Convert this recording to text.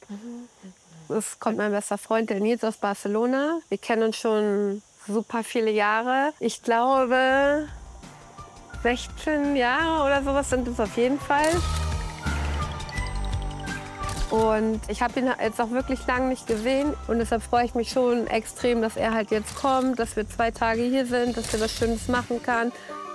Es kommt mein bester Freund, der Nils aus Barcelona. Wir kennen uns schon super viele Jahre. Ich glaube, 16 Jahre oder sowas sind es auf jeden Fall. Und ich habe ihn jetzt auch wirklich lange nicht gesehen. Und deshalb freue ich mich schon extrem, dass er halt jetzt kommt, dass wir 2 Tage hier sind, dass er was Schönes machen kann.